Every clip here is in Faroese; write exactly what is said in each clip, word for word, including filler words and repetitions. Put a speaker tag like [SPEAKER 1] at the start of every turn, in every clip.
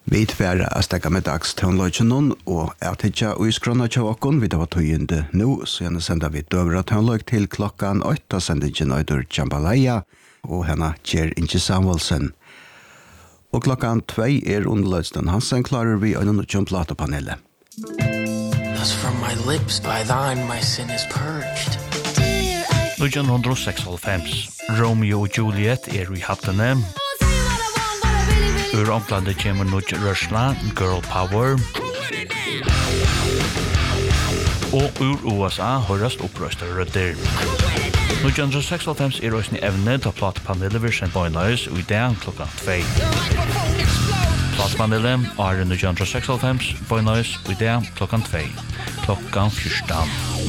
[SPEAKER 1] Vi tverra a stegga med dags tøvnløgjennom, og jeg titja og iskrona tja okkon, vi da var tøyende nå, så gjerne senda vi døvra tøvnløg til klokkan åtta, sendingen øyder Jambalaya, og henne Kjer Inge Samuelsen. Og klokkan tvei er underløgsten Hansen, klarer vi øyne noe platepanelet.
[SPEAKER 2] As from my lips, by thine my sin is purged.
[SPEAKER 3] nitton seksoghalvfems. Romeo og Juliet er i hattene. Ur omklandet kommer noe rørsla, Girl Power. Og ur U S A hørast opprøste rødder. nitton seksoghalvfems er også evne til platepanelet vi sendt bøgnøys og i dag klokka tvei. Platepanelet er nitton seksoghalvfems, bøgnøys og i dag klokka tvei. Klokka fjorten.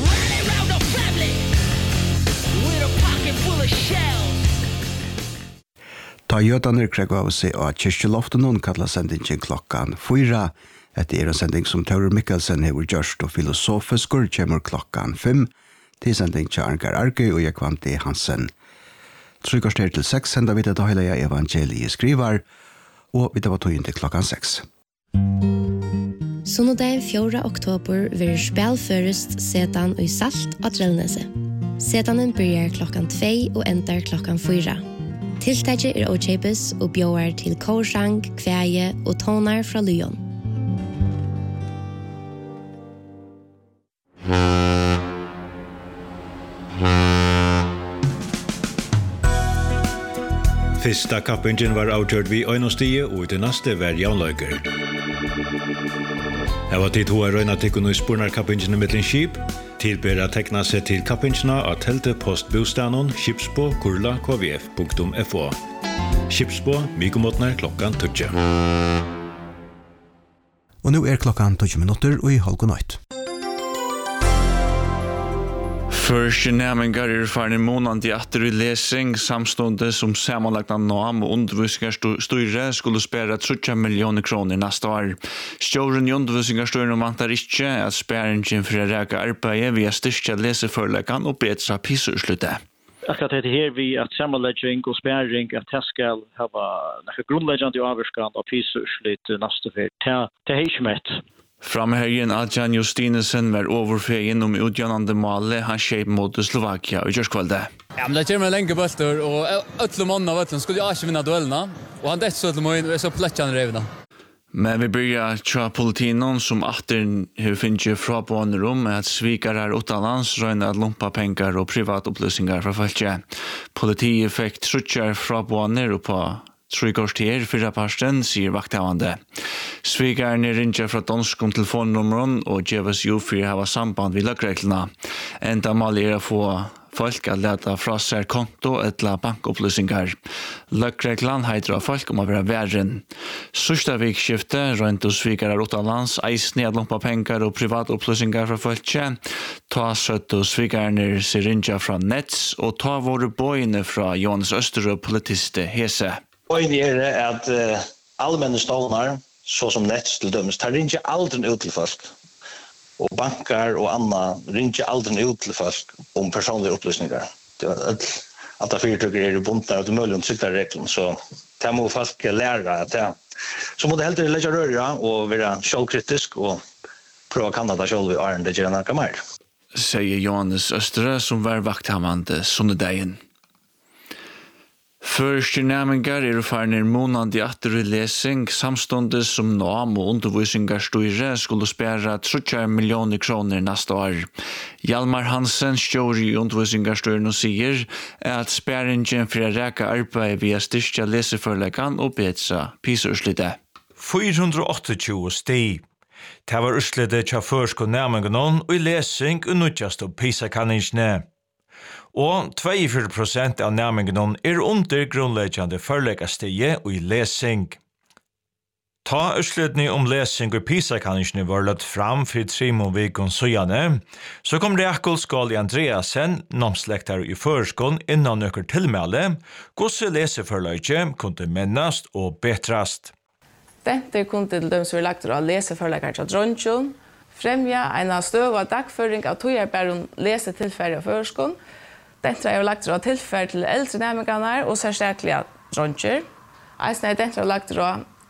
[SPEAKER 1] Ta jødaner kreg av seg av kyrkjeloften noen kallar sendingen klokkan fyra. Etter er en sending som Taurer Mikkelsen hever gjørst og filosofiskur kommer klokkan fem. Til sending til Arngar Argøy og jeg kvant i Hansen. Trykast her til seks sender vi det da hele evangeliet skriver, og vi det var tog inn til klokkan seks.
[SPEAKER 4] Sunnodagen fjorda oktober vil spelførest setan og salt av Drellnese. Setanen börjar klockan två och ändar klockan fyra. Tiltaget er ochepes og bjóar til korsang, kvæje og tonar fra Lyon.
[SPEAKER 5] Fyrsta kappingen var avgjørt vi øynostige, og det neste var jaunløyker. Her var tid hoa røyna tikkun og spurnar kappingen mittlen skip, tilber at tekna seg til kappingene av teltet postbostanon Skipsbå Kurla K V F punktum F O. Skipsbå, mykomotner klokkan tøtje.
[SPEAKER 1] Og nå er klokkan tøtje minutter og i halv nøyt.
[SPEAKER 3] Første nærmengar er farne månand i atter i lesing, samstående som samanlagna nam og undervisningarstøyre skulle spæra tretti millioner kroner neste år. Stjåren i undervisningarstøyre vantar ikkje at spæringen for å reka arbeid via styrkja leseførlekan og betra pissurslutte.
[SPEAKER 6] Akkurat det her vi at sammanlegging og spæring at det skal ha nekka grunnleggjande avvarskan av pissurslutte neste fyr. Det er ikke mett.
[SPEAKER 3] Framherjen Adjan Justinesen var overfegen om utgjannande male han skjeip mot Slovakia og Gjørskvalde.
[SPEAKER 7] Ja, men det kommer lenge bølter, og øtle måned av øtlen skulle jo ikke vinne duellene, og han dette så øtle måned, og så pløtjene revene.
[SPEAKER 3] Men vi börjar tja politinon som atter har finnet fra på en rom at svikar er utenlands røyne at lumpa pengar og privatopplysningar fra folket. Politiet fikk trutjar fra på en og på Trygårdstier fyrra parsten, sier vakthavande. Svigarne ringer fra danskom telefonnumren og gjevas jo for å ha samband vid løkreglene. Enda mal er å få folk at leta fra seg konto etla bankopplysningar. Løkreglan heiter av folk om å være verren. Sørsta vikskifte rundt hos svigarar utenlands, eisne at lompa pengar og privatopplysningar fra folket. Ta søtt hos svigarne ringer fra Nets og ta våre bøyne fra Johannes Østerød politiste Hese.
[SPEAKER 8] Poängen är att uh, allmänna stålar, så som Nets till dömes, tar ringer aldrig ut till folk. Och bankar och andra ringer aldrig ut till folk om personliga upplysningar. Det är att alla fyrtrycker är buntar och det är möjligt att cykla regeln. Så det må folk lära att det. Så må det helt lägga röra och vara självkritisk och pröva Kanada själv i Arne, det gör något mer.
[SPEAKER 3] Säger Johannes Östre som var vakthavande sunnedagen. Første nærmengar er farner månand i atter i lesing, samståndes som nam og undervisningarstøyre skulle spæra tretti millioner kroner neste år. Hjalmar Hansen, stjår i undervisningarstøyren og sier at spæringen for å reka arbeid via styrkja leseførlekan og betra pisaurslitet.
[SPEAKER 9] fire hundre og tjueåtte sti. Det var urslitet til førsko nærmengen og i lesing og nødjast og pisakanningene. Og tjuefire prosent av nærmingen er under grunnleggende førleggastege og i lesing. Ta utslutning om lesing og pisakanningene var løtt fram for Trimon Vikon Søjane, så kom Rekol Skål Andreasen, nomslektar i førskolen innan nøkker tilmelde, gosse leseførlegge kunne mennast og betrast.
[SPEAKER 10] Dette kunne til dem som er lagt av leseførlegger til dronjon, fremja en støv av dagføring av togjerbergen lesetilfære av førskolen. Dette er lagt av tilfære til eldre nærmengene og særskilt dronjer. Eisen er dette lagt av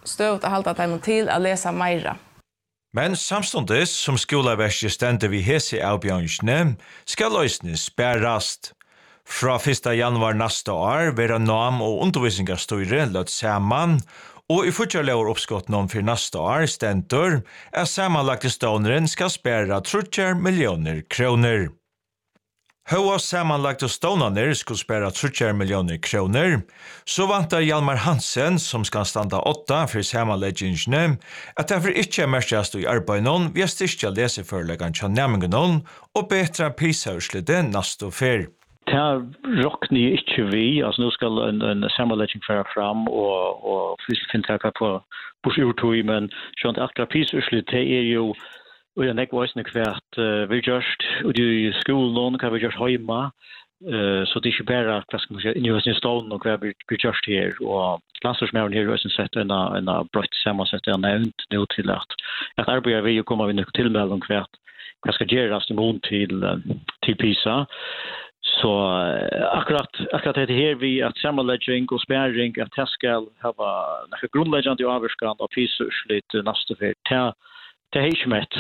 [SPEAKER 10] støvt å halda dem til å lese meira.
[SPEAKER 9] Men samstundes som skolaverket stender vi hese avbjørnsene, skal løsene spærast. Fra første januar neste år vera nam- og undervisningsstyre løtt saman, og i fortsatt oppskott noen for neste år stender at samanlagte ståneren skal spæra trettio millioner kroner. Hoa samanlagte stånaner skulle spæra trettio millioner kroner, så vantar Hjalmar Hansen, som skal standa åtta for samanleggingene, at derfor ikke er merkjast i arbeidnån via styrkja leseførlegan til nærmengenån og betra PISA-utslide neste fer.
[SPEAKER 6] Det råkner jeg ikke vi, altså nå skal en, en sammenlegging føre fram, og, og vi skal finne takk på borsurtøy, men sånn at akkurat PISA-utslide, det er jo og jeg nekker også nekvært uh, vi gjørst, og i skolen kan vi gjørst hjemme, uh, så det er ikke bare hva skal man si, inni hos stålen og hva vi gjørst her, og landslagsmæren her har også sett en av brøtt sammensett jeg har nevnt nå til at at arbeider vi jo kommer vi nok tilmelding hva hva skal gjøres i mån til, uh, til PISA. Så uh, akkurat, akkurat det her vi at sammenlegging og spæring at det skal ha noe grunnleggende avgjørskant av PISA-utslitt neste fyrt. Det er ikke mett.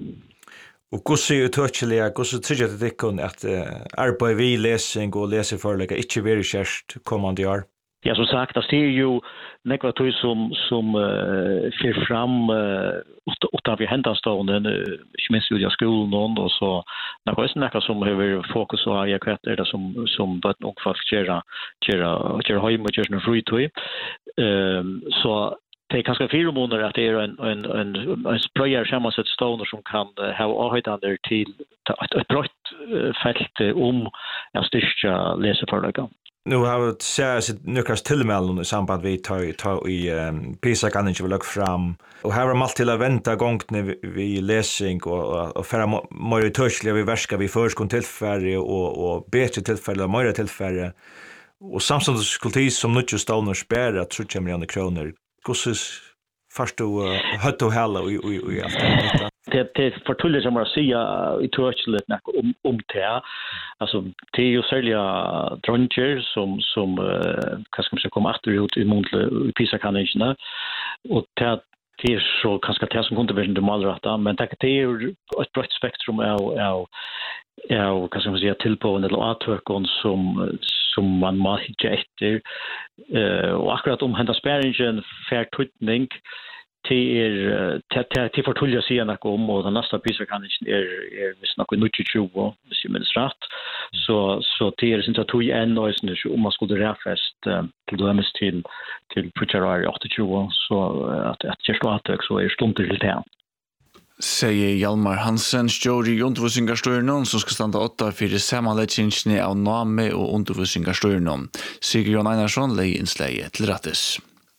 [SPEAKER 9] Og hvordan er utøttelige, hvordan tror jeg det ikke at uh, arbeid vi lesing og leseforlegger ikke vil kjærst kommende år?
[SPEAKER 6] Ja, som sagt, det er jo nekva tog som, som uh, fyrer fram uh, vi hendanstående, uh, ikke minst ut av skolen, og så nekva er nekva som har fokus på ja, hva er det som, som bøtten og folk gjør hjemme og gjør noe fritøy. Uh, så det er kanskje fire måneder at det er en, en, en, en sprøyer sammensett stående som kan uh, ha avhøydende til et, et brøtt uh, felt om en styrke leseforleggen.
[SPEAKER 9] Nu har vi sett nøkast tilmelding i samband vi tar, tar i um, PISA kan ikke vi lagt fram. Og her var man til å vente gongene vi, vi lesing og, og, og færre mer tørslige vi verska vi førskon tilfærre og, og bedre tilfærre og mer tilfærre. Og samtidig skulle tid som nødvendig stående spære trettio millioner kroner. Hvordan først du uh, høtt og hele i, i, i alt dette?
[SPEAKER 6] Det, det er for tullig som å si i tørselig om, om det. Altså, det er jo særlig dronjer som, som uh, hva skal man si, kommer etter ut i månedlig PISA-kaningene. Og det, det er så kanskje det som kunne være det malrette, men det, det er jo et brøtt spektrum av, av, av hva skal man si, tilbående eller avtøkken som, som man må ikke etter. Uh, og akkurat om hendet spæringen fær tøytning, til er til til fortulja seg noe om og den neste PISA-kanningen er er hvis noe tjue hvis jeg minns rett. Så så til er synes at tog en nøysen om man skulle refest uh, til dømes til til Pucharari tjueåtte så at at jeg står at så er stunder til det.
[SPEAKER 3] Sier Hjalmar Hansen, Stjåri i undervisningsstyrene, som skal stande åtta for sammenleggingene av name og undervisningsstyrene. Sigurd Jon Einarsson leier innsleie til rettes.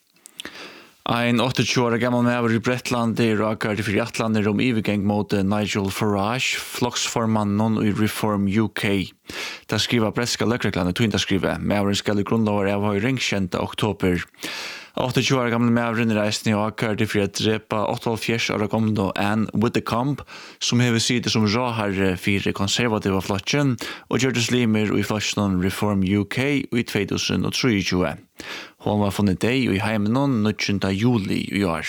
[SPEAKER 3] Ein tjueåtte år gammal maver i Bretland i rakar til Friatlander om ivergeng mot Nigel Farage, floksformannen i Reform U K. Da skriver bretska løkreklande tog ikke skrive. Maveren skal i grunnlover av høyring kjente oktober. tjueåtte år gamle maveren reisende i akar til for å drepa åttiåtte år gamle Anne Widdecombe, som hever side som råherre for konservativa flotjen, og gjørtes limer i flotjen Reform U K i to tusen tjuetre. Hon var funnet deg i heimenon nittjunte juli i år.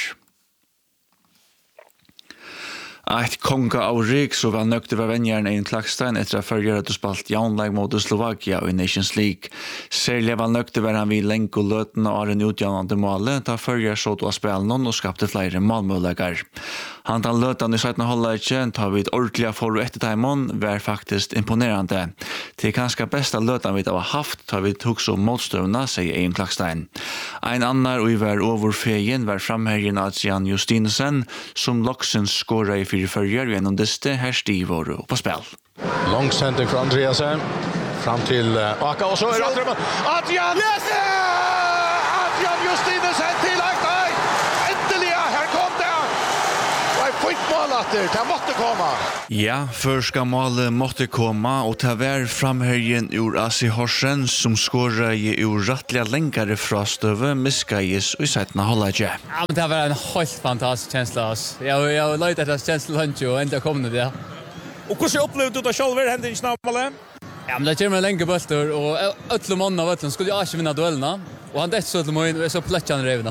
[SPEAKER 3] Eit konga av rik så var nøkter var vennjern Ein Klakstein etter å følge at du spalt jaunleg mot Slovakia i Nations League. Særlig var nøkter var han vid lenk og løten av en utjannende måle, da følger så til å spille noen og skapte flere målmålegar. Han tar løten i syttende halvleikje, tar vi et ordentlig for og etter timon, var faktisk imponerende. Det er kanskje beste løten vi har haft, tar vi tok så motstøvna, sier Ein Klakstein. Ein annar og i var overfegen var framhergen Adrian Justinesen, som loksens skåret i fire førjer gjennom diste her stivår på spill.
[SPEAKER 11] Långsending fra Andreasen, fram til uh, Aka, og så er det Adrian! Yes! Adrian Justinesen til Aknei! Endelig, her kom det! Og en fotball etter, det måtte komme!
[SPEAKER 3] Ja, første målet måtte komme, og det var framhergen ur Asi Horsen, som skåret i ur rettelig lengere fra støve, miskeies og i settene halvleikje.
[SPEAKER 7] Ja, men det var en helt fantastisk kjensle. Jeg har løyt etter kjensle lunch, og enda kom det det.
[SPEAKER 12] Og hvordan opplevde du det selv ved hendingen av målet?
[SPEAKER 7] Ja, men det kommer lenge bølter, og øtle mannen av øtlen skulle jeg ikke vinne duellene, og han dette så til meg, og jeg så pløtjene revene.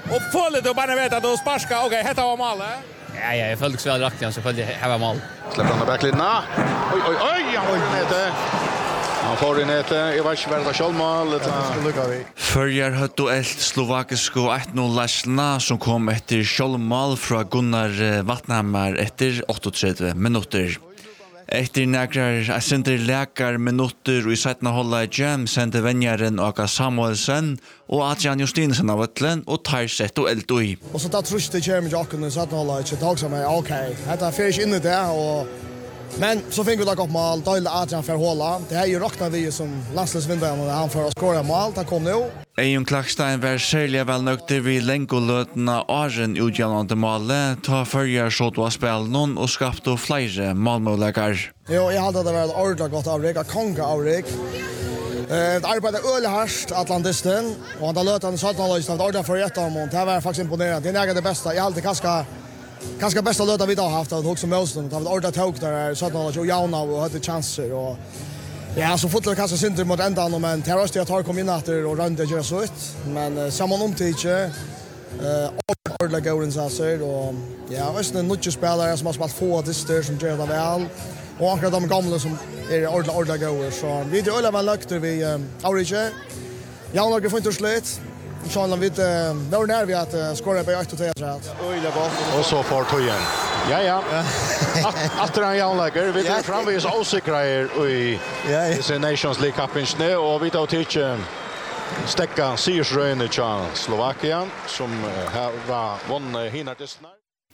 [SPEAKER 12] Och följer du bara vet att du sparska. Okej, detta var mål, eh?
[SPEAKER 7] Ja, ja, jag följde så väl rakt igen så följde jag var mål.
[SPEAKER 11] Släpper han backlinna. Oj, oj, oj, han får in det. Han får in det. Jag vet inte vad det är mål.
[SPEAKER 3] Förjar har duellt slovakisko ett noll Lasna som kom efter självmål från Gunnar Vatnhammar efter åttiotre minuter. Efter näkrar asenter läkar minuter och i sättna hålla i jam sände vänjaren Aka Samuelsen och Adrian Justinsen av Ötlen och tar sett och eld i.
[SPEAKER 13] Och så tar trus till Jeremy Jocken i sättna hålla i tag som är okej. Detta är fisk inne där och men så fick vi dock upp mål, då är Adrian för hålla. Det här är ju räknar vi som landslagsvinnaren när han får att skåra mål. Det kom nu.
[SPEAKER 3] Eion Klakstein var særlig velnøkte vid lengoløtene Aren utgjellende målet, ta førjer så til å spille noen og skapte flere målmålegger.
[SPEAKER 13] Jo, jeg hadde det vært ordentlig godt avrik, av konge avrik. Det arbeidet øyelig hardt, Atlantisten, og han har løt han i Saltanløysen, det var ordentlig for å gjette om, og det var faktisk imponerende. Det er nægget det beste. Jeg har alltid kanskje Kanske bästa löta vi har haft att också motstånd. Det har varit ordentligt tåg där så att man har jauna och hade chanser och ja, så fotboll kanske synd mot ändan men terrorist jag tar kom in efter och runda gör så ut. Men samman om tidigt eh ordentligt gården så här och ja, östern mycket spelare som har spelat få dister som gör det väl. Och akkurat de gamla som är ordentligt ordentligt gåor så vi det öle väl lagt vi Aurige. Ja, några får inte slut. Sean vet det var när vi att skåra på åtta tre rätt.
[SPEAKER 11] Oj, det var. Och så får Tojen. Ja, ja. Att han jävlar, vi går fram vi så osäkra i i Nations League Cup i snö och vi tar till stäcka Siersröne i Slovakien som har vunnit hinartisna.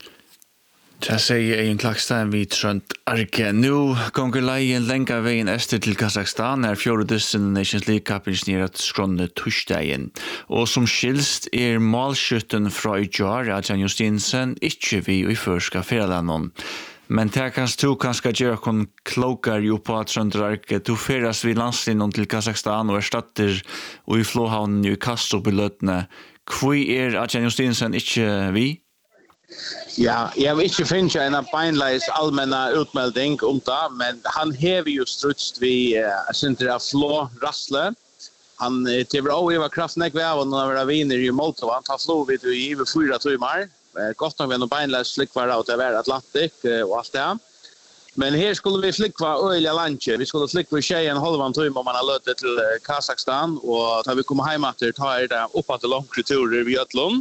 [SPEAKER 3] Jag säger Eion Klakstein vid Trönt Arke. Nu gånger leien länga vägen efter till Kazakstan här fjordissen Nations League Cup ingenierat skronne torsdagen. Och som skilst är målskytten från Ijar, Adrian Justinsen, inte vi i förska feralanon. Men det kanst du kanske göra kon klokar ju på att Trönt Arke du feras vid landslinjen till Kazakstan och erstatter och i flåhavnen i Kastrup i Lötne. Kvui är Adrian Justinsen inte vi?
[SPEAKER 14] Ja, jag vill inte finna en beinleis allmänna utmelding om det, men han hever ju strutst vid uh, Sintra Flå Rassle. Han till var över kraftnäck väv och när vi vinner i Moldova. Han tar flå vid i över fyra timmar. Uh, gott nog vi en beinleis slickvar ut över Atlantik uh, och allt det. Men här skulle vi slickva öliga lanche. Vi skulle slickva tjej en halvan timme om man har lötet till uh, Kazakstan och när vi kommer hem efter tar det uppåt långt turer vid Götlund.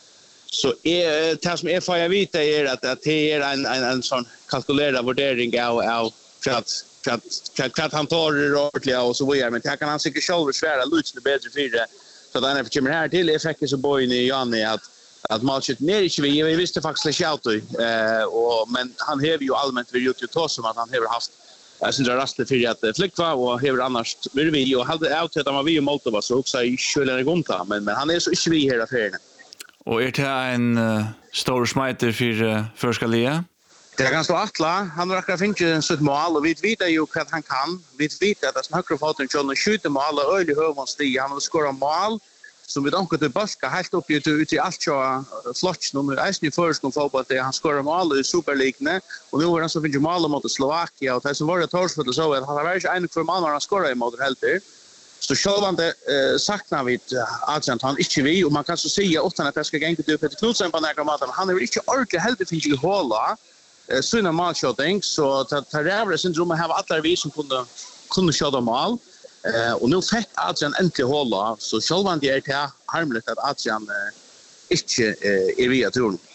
[SPEAKER 14] Så är det som är för jag vet är att att det är en en en sån kalkylerad värdering av av för att för att för att han tar det ordentligt och så vidare men det kan han säkert själv svära lite bättre för det så att han är för kommer här till effekten så boy i Janne att att matchen ner inte vi vi visste faktiskt shout eh och men han har ju allmänt vi gjort ju tas som att han har haft jag syns det rastet för att flickva och har annars vill vi ju hade out att man vi i Moldova så också i skulle gonta men men han är så inte vi här affären.
[SPEAKER 3] Och är det en uh, stor smiter för uh, förskalia?
[SPEAKER 14] Det kan stå attla. Han räcker finna sitt mål och vi vet ju vad han kan. Vi vet att han högre foten kan skjuta mål och öle hövonstig. Han har skorat mål som vi inte till baska helt upp ut ut i allt så flott nummer är ju först nu fotboll det han skorar mål i Superligan och nu har han så finna mål mot Slovakien och det som var det tors för det så att han har varit en för mål han skorar i mot helt där. Så självande eh, saknar vi att han inte vi och man kan så säga utan att det ska gänga till Peter Knudsen på några maten han är inte orka helt finns ju hålla eh, såna matchshooting så att det räver syndrom har alla vi som kunde kunde skjuta mål eh, och nu fick Adrian äntligen hålla så självande är det harmligt att Adrian eh, inte eh, är vi att tro.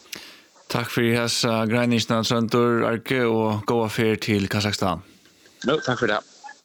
[SPEAKER 3] Tack för dessa greinisna Tröntor Arke och gå affär till Kazakstan.
[SPEAKER 14] No, tack för det.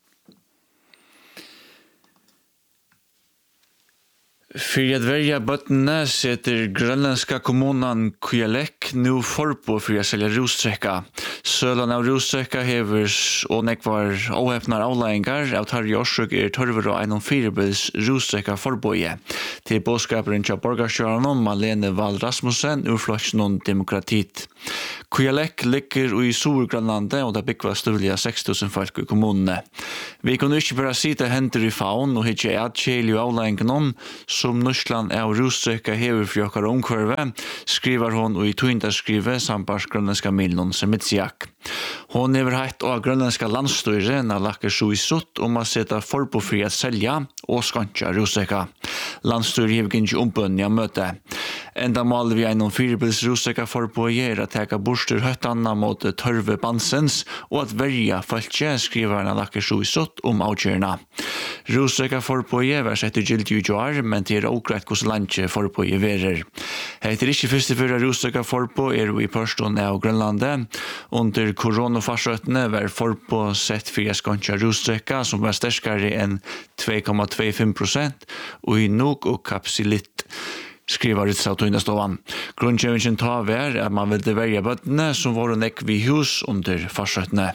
[SPEAKER 3] För att välja bötterna sätter grönländska kommunen Kujalek nu förpå för att sälja rosträcka. Sölan av rosträcka hevers och nekvar avhäpnar avlägningar av Tarja Orsök är törver och en fyrbils rosträcka förböje. Till bådskaperen till borgarsjören Malene Wall Rasmussen ur flottsnon demokratit. Kujalek ligger i Storgrönlandet och det byggvar stuliga sex tusen folk i kommunene. Vi kan ikke bare sitte henter i faun og hitje adkjeli og avlengen som Norsland er rostrekka hever for jokkar omkvarve, skriver hon og i tøyndarskrive sambars grønlandska Milnon Semitsiak. Hon hever hatt av grønlandska landstyre når lakker så i sutt om å sette forbofri at selja og skantja rostrekka. Landstyre hever ikke ombønne av møte. Enda mål vi en firebils ruseka for på er at teka borster høttanna mot tørve bansens og at verja falskje skriver han lakker så i sutt om avgjørna. Ruseka for på er var sett i gildt i joar, men det er okreit hos landje for på er verer. Heter ikke første fyrra ruseka for på er i Pørston av Grønlandet. Under koronafarsøttene var for på sett fire skåntja ruseka som var sterskare enn två komma tjugofem procent og i nok og kapsilitt skriver Ritsautoinastovan. Grundkjøvingen tar vær at man ville verja bøttene som var nekk vid hus under farsøttene.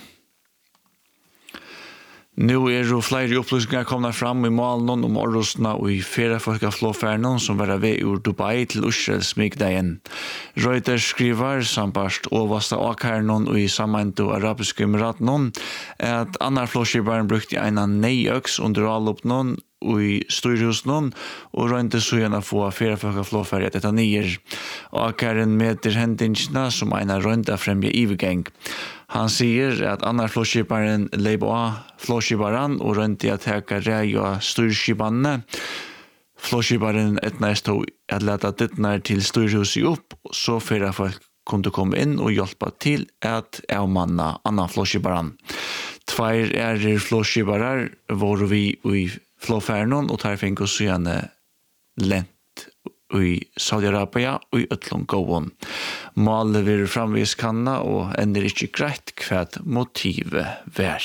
[SPEAKER 3] Nu er jo flere opplysninger kommet fram i målen om Orrosna og i feriefolka flåfærnen som var ved ur Dubai til Israel smigdagen. Reuters skriver sambarst oversta akhernen og i sammento arabiske emiraten at annar flåskibaren brukte en neiøks under alloppnån og i styrhusen og rønte så gjerne få feriefolka flåfærget etter nier. Akherren meter hendingsna som en rønte fremje ivergeng. Han sier at annar flåskiparen leib av flåskiparen og rundt i at heka rei av styrskipane. Flåskiparen etnæst tog at leta dittnar til styrhuset opp, så fyrir folk kunne komme inn og hjelpa til at avmanna annan flåskiparen. Tveir er flåskiparar var vi i flåfærnon og tar fink oss gjerne lent i Saudi-Arabia og i Øtlund gåen. Målet vil framvis kanna og ender ikke greit hva motivet vær.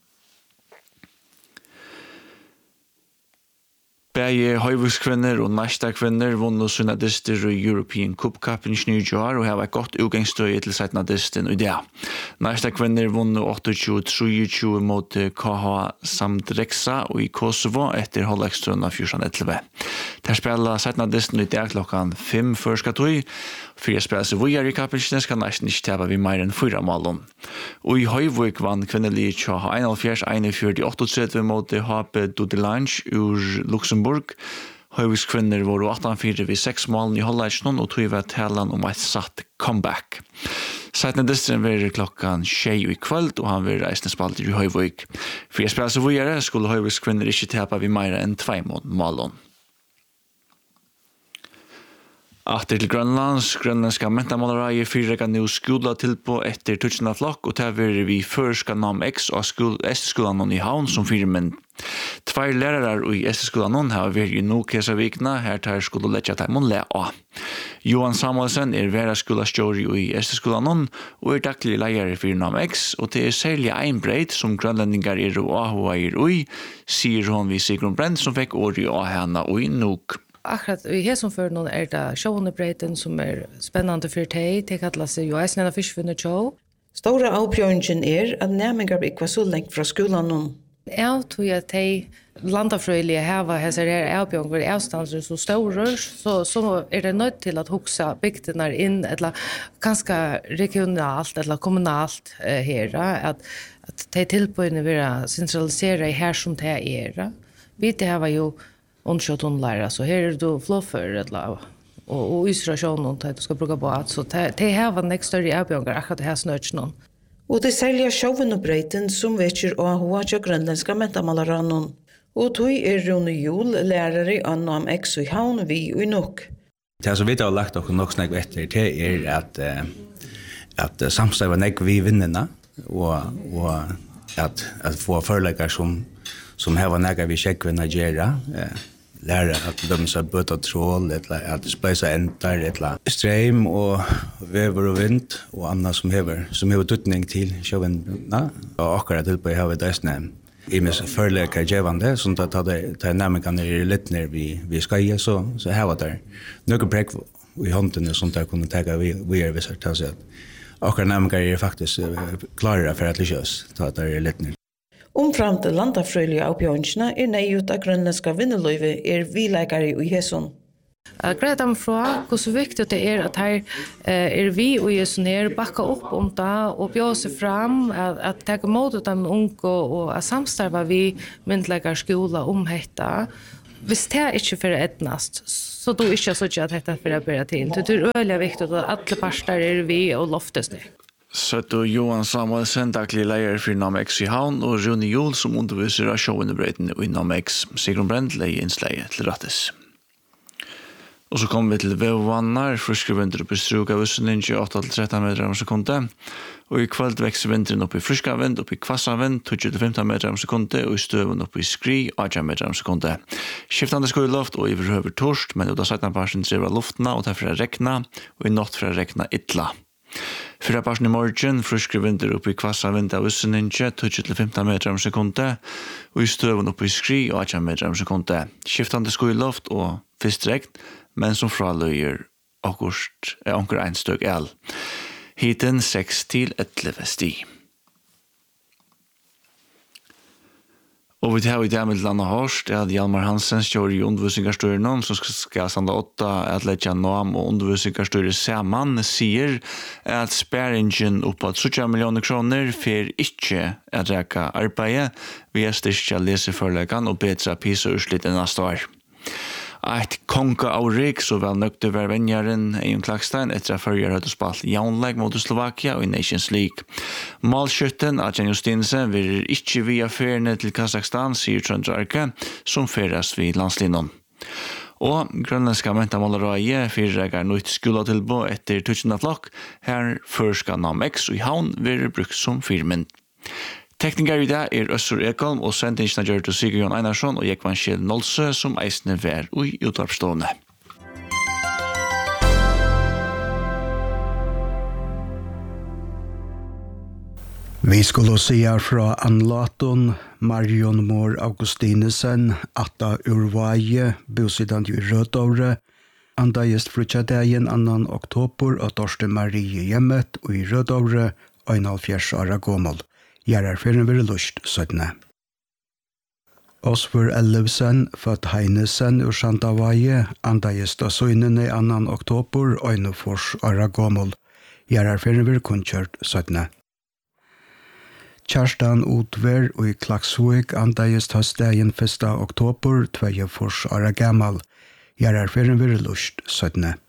[SPEAKER 3] Begge høyvukskvinner og næsta kvinner vunnet sine dister i European Cup Cup i New York og har vært godt utgangsstøy til seitna disten i det. Næsta kvinner vunnet tjueåtte treogtjue mot K H Samdreksa og i Kosovo etter holdekstrønna fjorten elleve. Der spiller seitna disten i det klokkan fem førska tog. Fyra spiller seg vujar i kapinsene skal næsten ikke tæpa vi mer enn fyra malen. Og i Høyvuk vann kvinnelig K H enogfjers einogfjørt åttetredve mot H P Dudelange ur Luxemburg. Høyvuks kvinner var åttenfire ved seks malen i Hollandsjøen og tog var talan om et satt comeback. Seitne distren var klokkan tjei i kvöld og han var reisende spalter i Høyvuk. Fyra spiller seg vujar skulle Høyvuks kvinner ikke tæpa vi mer enn tvei malen. Atter til Grønlands, Grønlandska mentamålarai fyrrega nu skola til på etter tutsjena flokk, og til er vi førska nam X og Esteskolan i Havn som firmen. Tvær lærarar i Esteskolan har vært i nok hesa vikna, her tar skola letja taimon le a. Johan Samuelsen er vera skolastjóri i Esteskolan og er daglig leier fyrir nam X, og det er særlig ein breit som grønlandingar er og ahoair ui, sier hon vi Sigrun Brent som fikk åri og hana ui nok.
[SPEAKER 15] Akkurat i hesson för någon är det sjånebreiten som är spännande för dig. Det kallas sig ju Iceland Fish show.
[SPEAKER 16] Stora avbjörningen är att närmingar blir kvar så längt från skolan någon.
[SPEAKER 15] Ja, tror jag att de landafröjliga häva häsar är avbjörningar i avstånd så stora så, så är det nöjt till att huxa bygderna in eller ganska regionalt eller kommunalt eh, här. Att, att de tillbörjande vara centraliserade här som det är. Vi det här var ju onskötonlära så här är det flåför eller och och isolation och att du ska bruka på att så det här var nästa större avbjörningar akkurat det här snöts någon.
[SPEAKER 16] Och det säljer showen och breiten som vetter och hoa jag grönländska mentamalaran och tog är Rune Jul lärare annam X i Havn vi i nok.
[SPEAKER 17] Det så vidt har lagt och nog snack efter det är att att samstag var näck vi vinnarna och och att att få förläggare som som här var näga vi checkar Nigeria eh lära att de så böta troll eller att spela entar eller ström och väver och vind och annat som häver som har tutning till showen na och akkurat till på have det snä i mis förläggare gevande som att hade ta nämligen kan det lite ner vi vi ska ge så så här var det några break vi handen som där kunde ta vi vi är visst att säga akkurat nämligen är faktiskt klarare för att lyckas ta det är lite ner.
[SPEAKER 16] Omfram til landafrøylige avbjørnsene er nøyut av grønlandska vinneløyve er vileikare i hesson.
[SPEAKER 15] Jag gräder dem fra hur viktigt det är att här är vi och just ner backa upp om det och bjuda sig fram att, att ta emot de unga och att samstarva vi myndliga skola om detta. Hvis det ikke for etnast, så då ikke så ikke at dette for å bære til. Det er øyelig viktig at alle parter er vi og loftes det.
[SPEAKER 3] Søtto Johan Samuelsen, daglig leier for Namex i Havn, og Rune Jol som underviser av showunderbreiden i Namex. Sigrun Brent leier innsleie til Rattes. Och så kommer vi till vävvannar, friska vinter upp i struka vissninge åtta till tretton meter om sekunde. Och i kväll växer vintern upp i friska vind, upp i kvassa vind, tjugo till femton meter om sekunde, och i støven upp i skri, arton meter om sekunde. Skiftande skyluft och överhuvud torst, men utan sätta parsen driver luftna och därför regna, och i natt för regna illa. Fyra parsen i morgen, friska vinter upp i kvassa vind av vissninge, tjugo till femton meter om sekunde, och i støven upp i skri, arton meter om sekunde. Skiftande skyluft och fistregn, men som fraløyer akkurst er anker ein støk el. Hiten seks til elleve sti. Og vi tar i det med landa hørst er at Hjalmar Hansen står i undervisningarstøyren som skal sanda åtta at letja nam og undervisningarstøyre saman sier at sparingen oppa trettio millioner kroner for ikkje at reka arbeid via styrkja leseforlegan og betra pisa-urslitt enn neste år. Ett konka aurik så väl nökte var vänjaren Eion Klakstein etter att förra hade spalt jaunleg mot Slovakia och i Nations League. Malskytten Adjan Justinsen vill inte via färne till Kazakstan, sier Trøndrarke, som färdas vid landslinjen. Og grønlandska mentamålaraie fyrregar nytt skolatilbo etter tusen flokk, her førska Nam X og i havn vil brukt som firmen. Tekniker i dag er Øssur Ekholm og sendingene gjør til Sigurd Einarsson og Jekvan Kjell Nolse som eisende vær og i utvarpstående.
[SPEAKER 1] Vi skulle se fra Anlaton, Marion Mor Augustinesen, Atta Urvaje, bosidande i Rødovre, andajest frutjadegen annan oktober og Torsten Marie Hjemmet og i Rødovre, einhalvfjerds åra gommel. Gjerrar fyrir veri lust, sødne. Osfur Ellefsen, født Heinesen ur Sandavaje, andajest av søgnene annan oktober, einhalvfjerds åra gommel. Gjerrar fyrir veri kunnkjørt, sødne. Kjerstan Utver og i Klaksvik andajest høstdagen første oktober, tjuefors åra gammal. Gjerrar fyrir veri lust, sødne.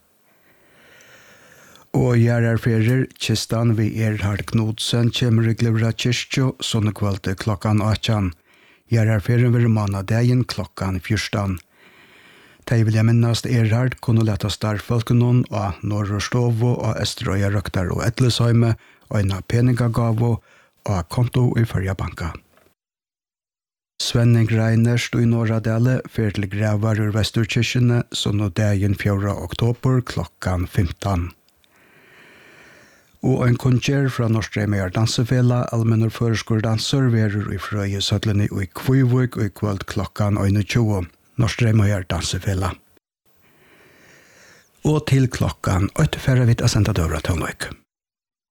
[SPEAKER 1] Og gjerrar fyrir kistan vi Erhard Knudsen kjemmer i Glivra kyrkjo sånne kvalde klokkan åttan. Gjerrar fyrir vi manadagen klokkan fyrstan. Tei vil jeg minnast Erhard kunne leta starfolkenon av Norrstovo og Estrøya Røktar og Etlesheime og en peningagavo og konto i Førja banka. Svenning Reinerst og i Norradale fyrir til gravar ur Vesturkirkene sånne dagen fjorda oktober klokkan femton. Og en konser fra Norstrømøyar dansefela, allmennor føreskordanser, verur i Frøyesødlene og i Kvøyvøk og i kvöld klokkan tjue. Norstrømøyar dansefela. Og til klokkan åtte færre vidt å senda døvra til Nøyk.